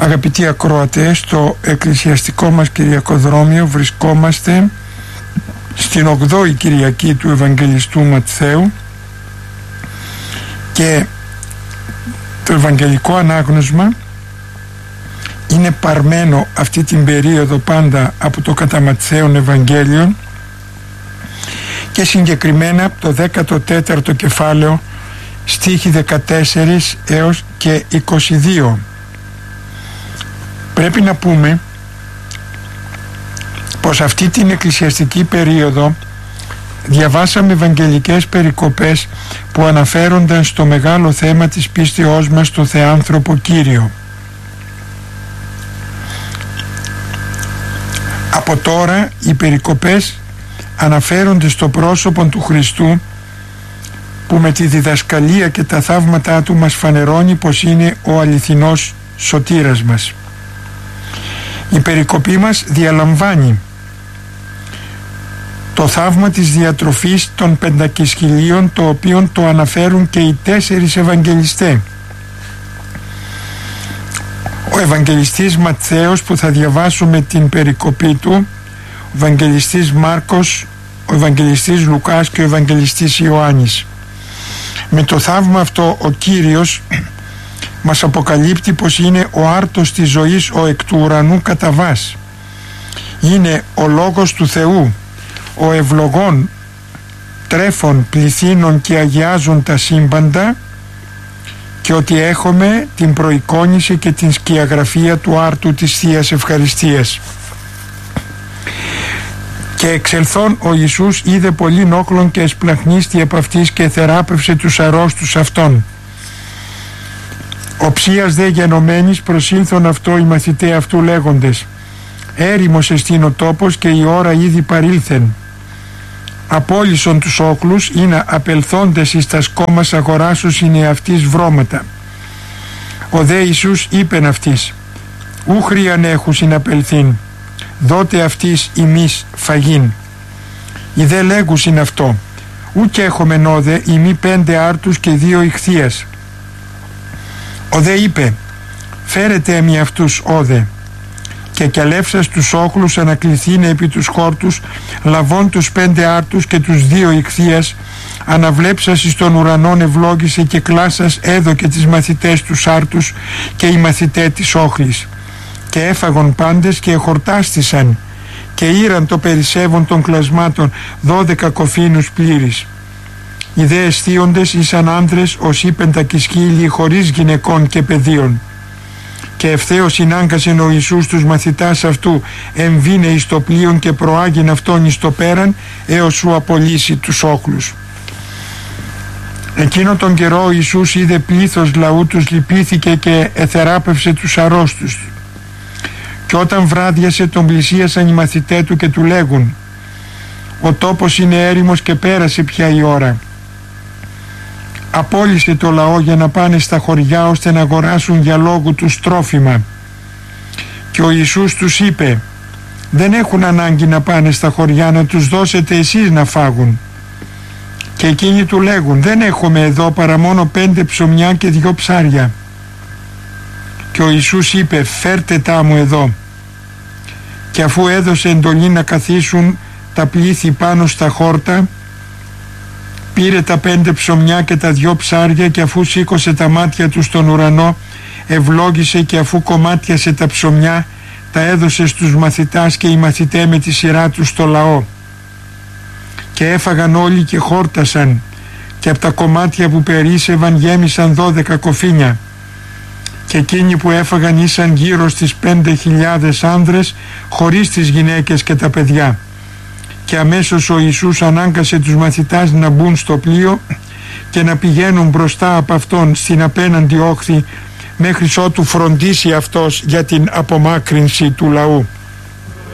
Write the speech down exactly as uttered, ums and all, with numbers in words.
Αγαπητοί ακροατές, στο εκκλησιαστικό μας κυριακοδρόμιο βρισκόμαστε στην ογδόη Κυριακή του Ευαγγελιστού Ματθαίου και το Ευαγγελικό Ανάγνωσμα είναι παρμένο αυτή την περίοδο πάντα από το κατά Ματθαίον Ευαγγέλιο και συγκεκριμένα από το δέκατο τέταρτο κεφάλαιο στίχοι δεκατέσσερα έως και είκοσι δύο. Πρέπει να πούμε πως αυτή την εκκλησιαστική περίοδο διαβάσαμε ευαγγελικές περικοπές που αναφέρονταν στο μεγάλο θέμα της πίστεώς μας στο Θεάνθρωπο Κύριο. Από τώρα οι περικοπές αναφέρονται στο πρόσωπο του Χριστού, που με τη διδασκαλία και τα θαύματά του μας φανερώνει πως είναι ο αληθινός σωτήρας μας. Η περικοπή μας διαλαμβάνει το θαύμα της διατροφής των πεντακισχυλίων, το οποίο το αναφέρουν και οι τέσσερις Ευαγγελιστές. Ο Ευαγγελιστής Ματθαίος, που θα διαβάσουμε την περικοπή του, ο Ευαγγελιστής Μάρκος, ο Ευαγγελιστής Λουκάς και ο Ευαγγελιστής Ιωάννης. Με το θαύμα αυτό ο Κύριος μας αποκαλύπτει πως είναι ο άρτος της ζωής, ο εκ του ουρανού κατά βάς. Είναι ο Λόγος του Θεού, ο ευλογών τρέφων πληθύνων και αγιάζουν τα σύμπαντα, και ότι έχουμε την προεικόνηση και την σκιαγραφία του άρτου της Θείας Ευχαριστίας. Και εξελθών ο Ιησούς είδε πολύ όχλων και εσπλαχνίστη επ' αυτής και θεράπευσε τους αρρώστους αυτών. Οψίας δε γενομένης προσήλθον αυτό οι μαθηταί αυτού λέγοντες, έρημος εστίν ο τόπος και η ώρα ήδη παρήλθεν. Απόλυσον τους όχλους ή να απελθόντες εις τα σκόμας αγοράσους είναι αυτής βρώματα. Ο δε Ιησούς είπεν αυτής, ου χρειαν έχουσιν απελθήν, δότε αυτής ημείς φαγήν. Οι δε λέγουσιν αυτό, ουκ έχομεν όδε ημί πέντε άρτους και δύο ηχθείας. Ο δε είπε, φέρετε εμεί αυτούς όδε. Και κιαλεύσας τους όχλους ανακληθήνε επί τους χόρτους, λαβών τους πέντε άρτους και τους δύο ηχθείας, αναβλέψας εις τον ουρανόν ευλόγησε και κλάσας έδωκε τις μαθητές τους άρτους και οι μαθητές της όχλης. Και έφαγον πάντες και εχορτάστησαν και ήραν το περισσεύον των κλασμάτων δώδεκα κοφίνους πλήρης. Οι δε αισθίοντες ήσαν άνδρες ως οι πεντακισχύλοι χωρίς γυναικών και παιδίων. Και ευθέως συνάγκασεν ο Ιησούς τους μαθητάς αυτού, εμβήνε εις το πλοίον και προάγειν αυτόν εις το πέραν, έως σου απολύσει τους όχλους. Εκείνο τον καιρό ο Ιησούς είδε πλήθος λαού, τους λυπήθηκε και εθεράπευσε τους αρρώστους. Και όταν βράδιασε τον πλησίασαν οι μαθητές του και του λέγουν, ο τόπος είναι έρημος και πέρασε πια η ώρα. Απόλυσε το λαό για να πάνε στα χωριά ώστε να αγοράσουν για λόγου τους τρόφιμα. Και ο Ιησούς τους είπε, δεν έχουν ανάγκη να πάνε στα χωριά, να τους δώσετε εσείς να φάγουν. Και εκείνοι του λέγουν, δεν έχουμε εδώ παρά μόνο πέντε ψωμιά και δυο ψάρια. Και ο Ιησούς είπε, φέρτε τα μου εδώ. Και αφού έδωσε εντολή να καθίσουν τα πλήθη πάνω στα χόρτα, πήρε τα πέντε ψωμιά και τα δυο ψάρια και αφού σήκωσε τα μάτια του στον ουρανό, ευλόγησε και αφού κομμάτιασε τα ψωμιά, τα έδωσε στους μαθητάς και οι μαθητές με τη σειρά τους στο λαό. Και έφαγαν όλοι και χόρτασαν και από τα κομμάτια που περίσευαν γέμισαν δώδεκα κοφίνια. Και εκείνοι που έφαγαν ήσαν γύρω στις πέντε χιλιάδες άνδρες χωρίς τις γυναίκες και τα παιδιά. Και αμέσως ο Ιησούς ανάγκασε τους μαθητάς να μπουν στο πλοίο και να πηγαίνουν μπροστά από αυτόν στην απέναντι όχθη μέχρι ότου φροντίσει αυτός για την απομάκρυνση του λαού.